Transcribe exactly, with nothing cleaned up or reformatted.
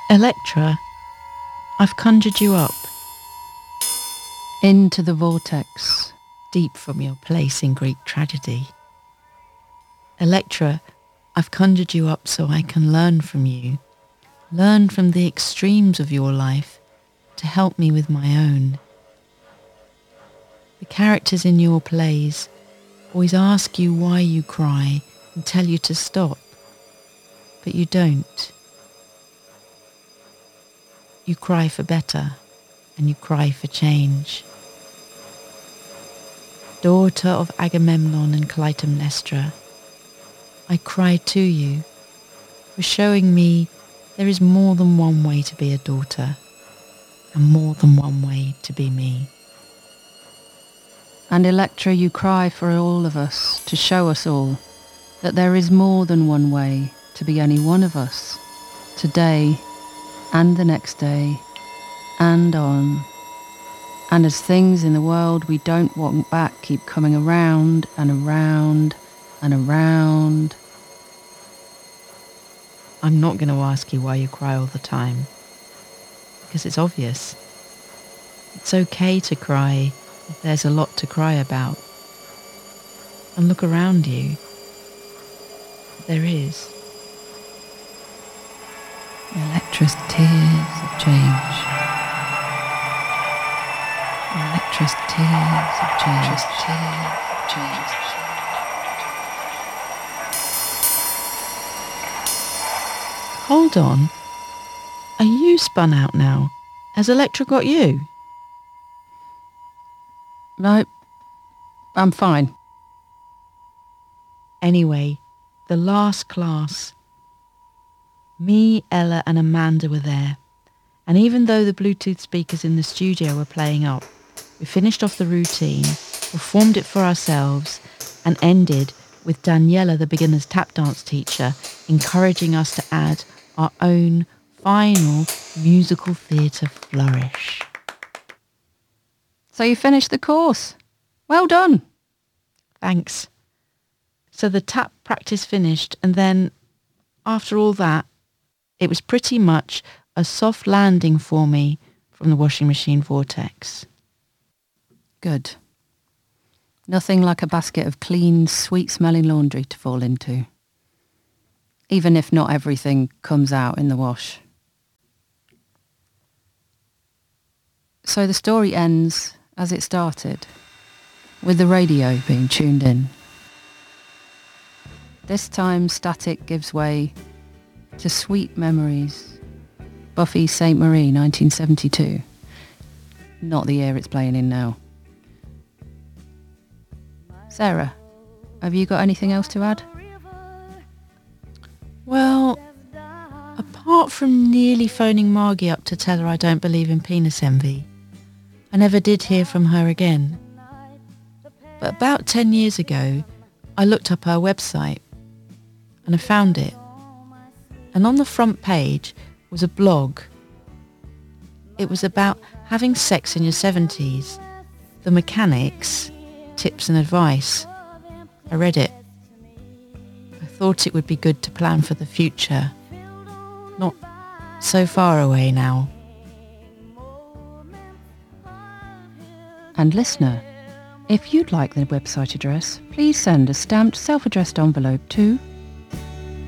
Electra, I've conjured you up. Into the vortex. Deep from your place in Greek tragedy. Electra, I've conjured you up so I can learn from you. Learn from the extremes of your life to help me with my own. The characters in your plays always ask you why you cry and tell you to stop, but you don't. You cry for better and you cry for change. Daughter of Agamemnon and Clytemnestra, I cry to you for showing me there is more than one way to be a daughter and more than one way to be me. And Electra, you cry for all of us, to show us all that there is more than one way to be any one of us, today and the next day and on. And as things in the world we don't want back keep coming around and around and around. I'm not going to ask you why you cry all the time, because it's obvious. It's okay to cry if there's a lot to cry about. And look around you. There is. Electra's tears of change. Electra's tears of change. Tears of change. Hold on. Are you spun out now? Has Electra got you? No, I'm fine. Anyway, the last class. Me, Ella and Amanda were there. And even though the Bluetooth speakers in the studio were playing up, we finished off the routine, performed it for ourselves, and ended with Daniela, the beginner's tap dance teacher, encouraging us to add our own final musical theatre flourish. So you finished the course. Well done. Thanks. So the tap practice finished, and then, after all that, it was pretty much a soft landing for me from the washing machine vortex. Good. Nothing like a basket of clean, sweet-smelling laundry to fall into. Even if not everything comes out in the wash. So the story ends as it started, with the radio being tuned in. This time static gives way to Sweet Memories, Buffy Sainte-Marie, nineteen seventy-two. Not the year it's playing in now. Sarah, have you got anything else to add? Well, apart from nearly phoning Margie up to tell her I don't believe in penis envy, I never did hear from her again. But about ten years ago, I looked up her website and I found it. And on the front page was a blog. It was about having sex in your seventies, the mechanics, tips and advice. I read it. I thought it would be good to plan for the future. Not so far away now. And listener, if you'd like the website address, please send a stamped self-addressed envelope to